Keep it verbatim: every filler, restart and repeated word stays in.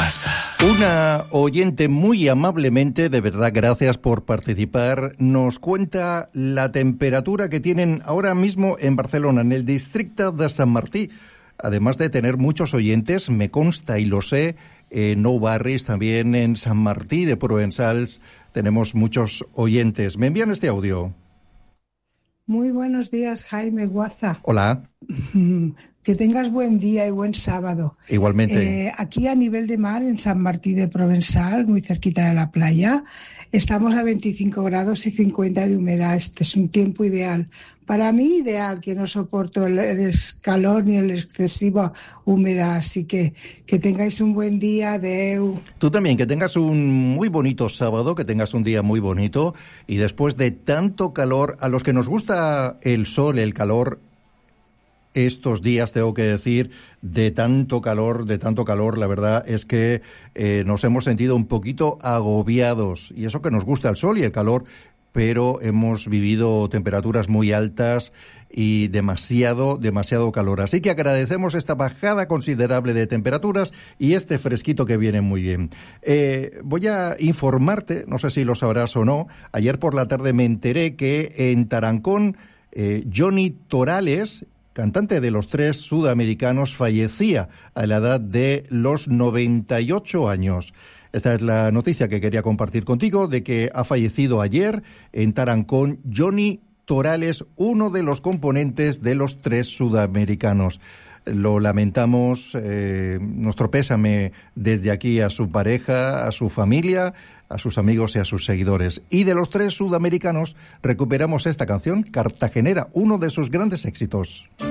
Guasa. Una oyente muy amablemente, de verdad, gracias por participar, nos cuenta la temperatura que tienen ahora mismo en Barcelona, en el distrito de Sant Martí. Además de tener muchos oyentes, me consta y lo sé, en Nou Barris, también en Sant Martí de Provençals, tenemos muchos oyentes. ¿Me envían este audio? Muy buenos días, Jaime Guaza. Hola. Que tengas buen día y buen sábado. Igualmente. Eh, aquí a nivel de mar, en Sant Martí de Provençal, muy cerquita de la playa, estamos a veinticinco grados y cincuenta de humedad. Este es un tiempo ideal. Para mí, ideal, que no soporto el, el calor ni el excesiva humedad. Así que que tengáis un buen día. Adeu. Tú también, que tengas un muy bonito sábado, que tengas un día muy bonito. Y después de tanto calor, a los que nos gusta el sol, el calor, estos días, tengo que decir, de tanto calor, de tanto calor, la verdad es que eh, nos hemos sentido un poquito agobiados. Y eso que nos gusta el sol y el calor, pero hemos vivido temperaturas muy altas y demasiado, demasiado calor. Así que agradecemos esta bajada considerable de temperaturas y este fresquito que viene muy bien. Eh, voy a informarte, no sé si lo sabrás o no, ayer por la tarde me enteré que en Tarancón, eh, Johnny Torales, cantante de Los Tres Sudamericanos, fallecía a la edad de los noventa y ocho años. Esta es la noticia que quería compartir contigo, de que ha fallecido ayer en Tarancón Johnny Torales, uno de los componentes de Los Tres Sudamericanos. Lo lamentamos, eh, nuestro pésame desde aquí a su pareja, a su familia, a sus amigos y a sus seguidores. Y de Los Tres Sudamericanos recuperamos esta canción, Cartagenera, uno de sus grandes éxitos.